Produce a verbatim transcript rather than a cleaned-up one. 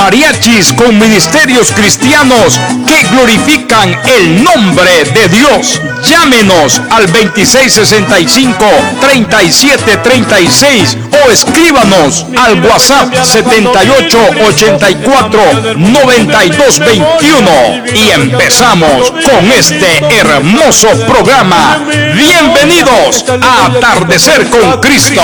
mariachis con ministerios cristianos que glorifican el nombre de Dios. Llámenos al veintiséis sesenta y cinco, treinta y siete treinta y seis o escríbanos al WhatsApp setenta y ocho ochenta y cuatro noventa y dos veintiuno y empezamos con este hermoso programa. Bienvenidos a Atardecer con Cristo.